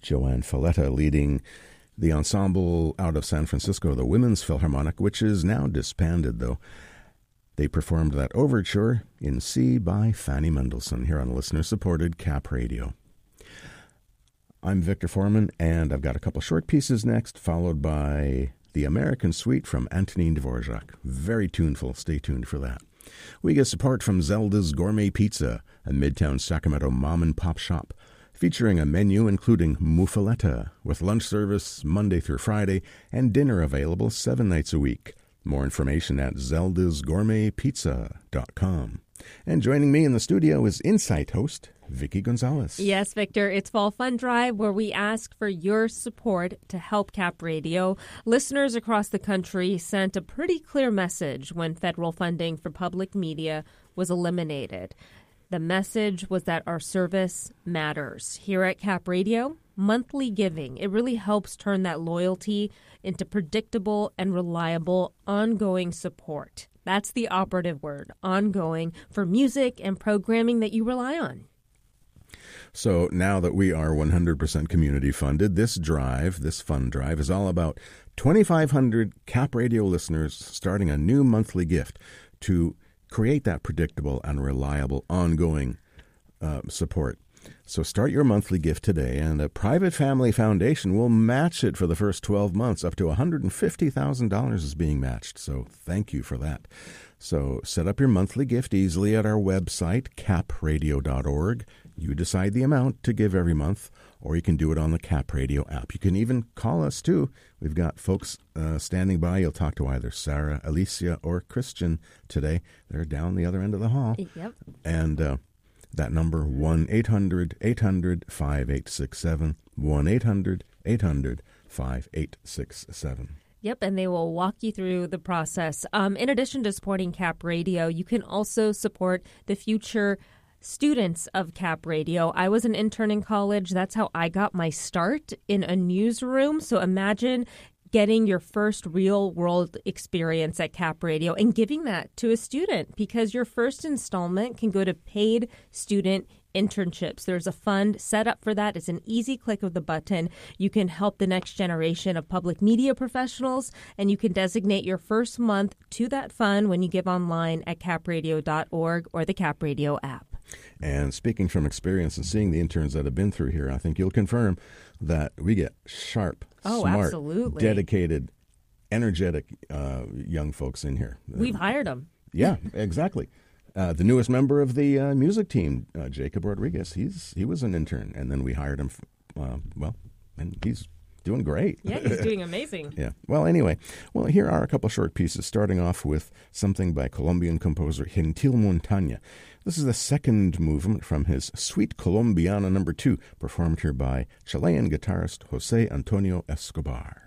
Joanne Falletta leading the ensemble out of San Francisco, the Women's Philharmonic, which is now disbanded, though. They performed that overture in C by Fanny Mendelssohn here on listener-supported Cap Radio. I'm Victor Foreman, and I've got a couple short pieces next, followed by the American Suite from Antonin Dvorak. Very tuneful. Stay tuned for that. We get support from Zelda's Gourmet Pizza, a Midtown Sacramento mom-and-pop shop, featuring a menu including muffaletta, with lunch service Monday through Friday and dinner available 7 nights a week. More information at zeldasgourmetpizza.com. And joining me in the studio is Insight host Vicky Gonzalez. Yes, Victor, it's Fall Fund Drive, where we ask for your support to help Cap Radio. Listeners across the country sent a pretty clear message when federal funding for public media was eliminated. The message was that our service matters. Here at Cap Radio, monthly giving, it really helps turn that loyalty into predictable and reliable ongoing support. That's the operative word, ongoing, for music and programming that you rely on. So now that we are 100% community funded, this fund drive, is all about 2,500 Cap Radio listeners starting a new monthly gift to create that predictable and reliable ongoing support. So start your monthly gift today, and a private family foundation will match it for the first 12 months. Up to $150,000 is being matched, so thank you for that. So set up your monthly gift easily at our website, capradio.org. You decide the amount to give every month, or you can do it on the Cap Radio app. You can even call us, too. We've got folks standing by. You'll talk to either Sarah, Alicia, or Christian today. They're down the other end of the hall. Yep. And that number, 1-800-800-5867, 1-800-800-5867. Yep, and they will walk you through the process. In addition to supporting Cap Radio, you can also support the future students of Cap Radio. I was an intern in college. That's how I got my start in a newsroom. So imagine getting your first real-world experience at Cap Radio and giving that to a student, because your first installment can go to paid student internships. There's a fund set up for that. It's an easy click of the button. You can help the next generation of public media professionals, and you can designate your first month to that fund when you give online at capradio.org or the Cap Radio app. And speaking from experience and seeing the interns that have been through here, I think you'll confirm that we get sharp, smart, absolutely, dedicated, energetic young folks in here. We've hired them. Yeah, exactly. The newest member of the music team, Jacob Rodriguez, he was an intern, and then we hired him. And he's doing great. Yeah, he's doing amazing. Yeah. Well, anyway, here are a couple short pieces, starting off with something by Colombian composer Gentil Montaña. This is the second movement from his Suite Colombiana No. 2, performed here by Chilean guitarist Jose Antonio Escobar.